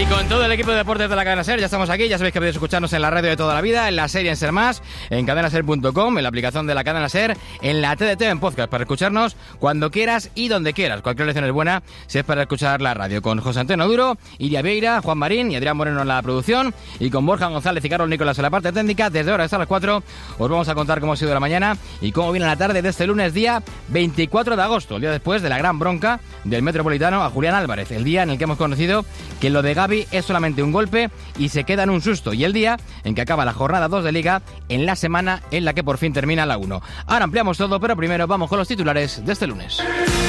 Y con todo el equipo de deportes de la Cadena SER, ya estamos aquí. Ya sabéis que podéis escucharnos en la radio de toda la vida, en la serie en Ser Más, en cadenaser.com, en la aplicación de la Cadena SER, en la TDT en podcast, para escucharnos cuando quieras y donde quieras. Cualquier lección es buena si es para escuchar la radio. Con José Antonio Duro, Iria Vieira, Juan Marín y Adrián Moreno en la producción, y con Borja González y Carlos Nicolás en la parte técnica. Desde ahora hasta las 4 os vamos a contar cómo ha sido la mañana y cómo viene la tarde de este lunes, día 24 de agosto, el día después de la gran bronca del Metropolitano a Julián Álvarez, el día en el que hemos conocido que lo de Gavi es solamente un golpe y se queda en un susto, y el día en que acaba la jornada 2 de Liga, en la semana en la que por fin termina la 1. Ahora ampliamos todo, pero primero vamos con los titulares de este lunes.